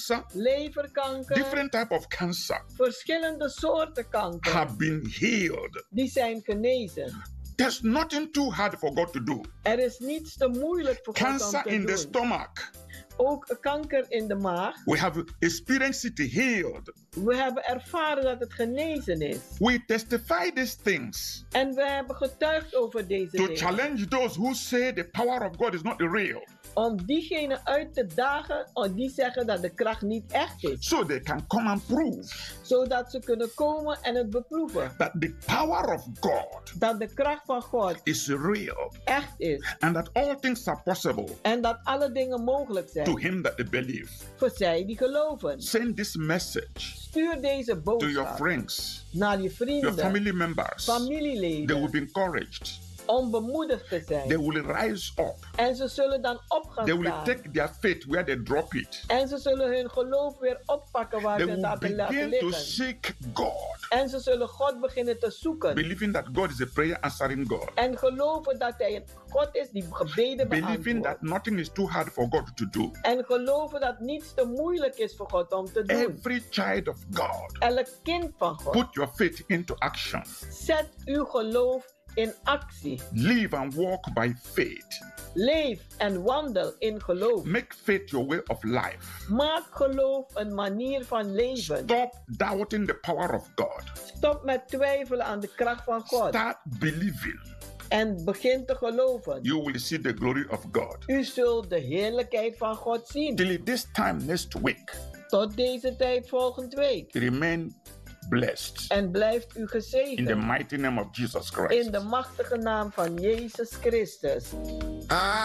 cancer, leverkanker, different type of cancer verschillende soorten kanker, have been healed. die zijn genezen. There's nothing too hard for God to do. Er is niets te moeilijk voor God om Cancer te in the doen. stomach, Ook kanker in de maag. we have experienced it healed. We hebben ervaren dat het genezen is. We testify these things En we hebben getuigd over deze to dingen. challenge those who say the power of God is not real, Om diegenen uit te dagen die zeggen dat de kracht niet echt is. so they can come and prove Zodat ze kunnen komen en het beproeven. that the power of God Dat de kracht van God is real echt is. and that all things are possible En dat alle dingen mogelijk to zijn. him that they believe. Voor zij die geloven. Send this message Stuur deze to your boodschap friends, naar je your vrienden, family members. They will familieleden. be encouraged. Om bemoedigd te They zijn. will rise up. En ze zullen dan op gaan They will staan. take their faith where they drop it. En ze zullen hun geloof weer oppakken waar They ze het will hadden laten begin to liggen. seek God, En ze zullen God beginnen te zoeken. believing that God is a prayer answering God, En geloven dat hij een God is die gebeden believing that beantwoordt. nothing is too hard for God to do. En geloven dat niets te moeilijk is voor God om te doen. Every child of God, Elk kind van God. put your faith into action. Zet uw geloof in actie. Live and walk by faith. Leef en wandel in geloof. Make faith your way of life. Maak geloof een manier van leven. Stop doubting the power of God. Stop met twijfelen aan de kracht van God. Start believing. En begin te geloven. You will see the glory of God. U zult de heerlijkheid van God zien. Till this time next week, Tot deze tijd volgende week. remain blessed En blijft u in the gezegend. mighty name of Jesus Christ. In de machtige naam van Jezus Christus.